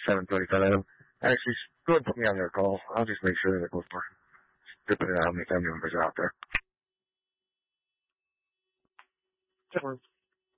7:35 a.m. Actually, go ahead and put me on their call. I'll just make sure that it goes for, depending on how many family members are out there.